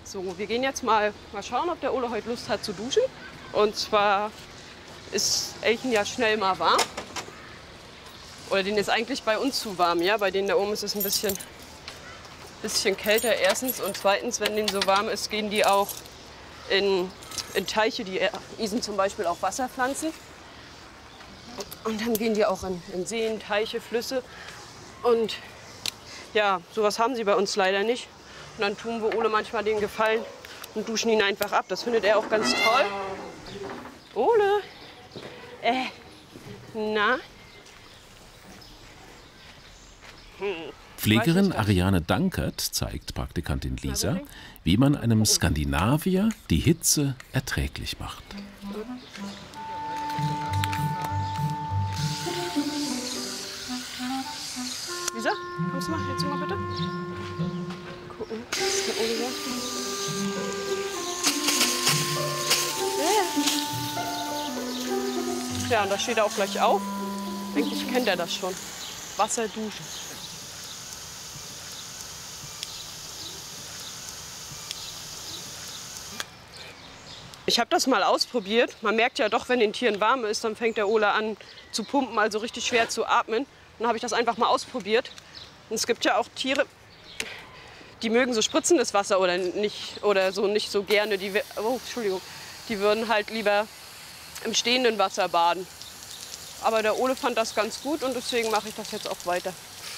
So, wir gehen jetzt mal schauen, ob der Ole heute Lust hat zu duschen. Und zwar ist Elchen ja schnell mal warm. Oder denen ist eigentlich bei uns zu warm, ja. Bei denen da oben ist es ein bisschen kälter erstens. Und zweitens, wenn denen so warm ist, gehen die auch in Teiche, die Isen zum Beispiel auch Wasserpflanzen. Und dann gehen die auch in Seen, Teiche, Flüsse. Und ja, sowas haben sie bei uns leider nicht. Und dann tun wir Ole manchmal den Gefallen und duschen ihn einfach ab. Das findet er auch ganz toll. Ole, na? Pflegerin Ariane Dankert zeigt Praktikantin Lisa, wie man einem Skandinavier die Hitze erträglich macht. Lisa, kommst du mal jetzt mal bitte? Gucken, was der Ole sagt. Ja, und da steht er auch gleich auf. Eigentlich kennt er das schon. Wasser duschen. Ich habe das mal ausprobiert. Man merkt ja doch, wenn den Tieren warm ist, dann fängt der Ole an zu pumpen, also richtig schwer zu atmen. Dann habe ich das einfach mal ausprobiert. Und es gibt ja auch Tiere, die mögen so spritzendes Wasser oder nicht so gerne. Entschuldigung. Die würden halt lieber im stehenden Wasser baden. Aber der Ole fand das ganz gut und deswegen mache ich das jetzt auch weiter.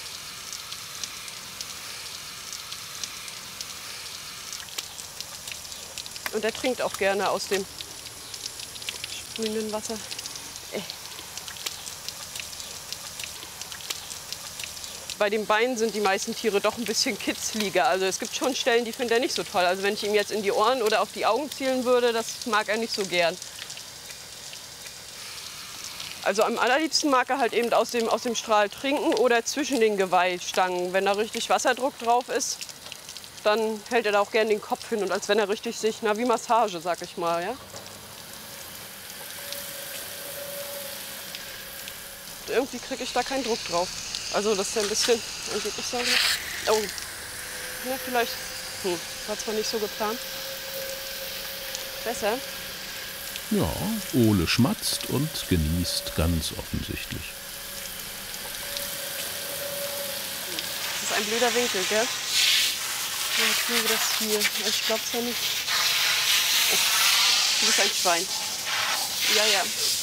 Und er trinkt auch gerne aus dem sprühenden Wasser. Bei den Beinen sind die meisten Tiere doch ein bisschen kitzliger. Also es gibt schon Stellen, die findet er nicht so toll. Also wenn ich ihm jetzt in die Ohren oder auf die Augen zielen würde, das mag er nicht so gern. Also am allerliebsten mag er halt eben aus dem Strahl trinken oder zwischen den Geweihstangen. Wenn da richtig Wasserdruck drauf ist, dann hält er da auch gern den Kopf hin. Und als wenn er richtig sich, wie Massage, sag ich mal, ja. Und irgendwie kriege ich da keinen Druck drauf. Also das ist ja ein bisschen, ich sagen, oh, ja, vielleicht, war zwar nicht so geplant. Besser? Ja, Ole schmatzt und genießt ganz offensichtlich. Das ist ein blöder Winkel, gell? Wie kriegen wir das hier? Ich glaub's ja nicht. Oh, du bist ein Schwein. Ja, ja.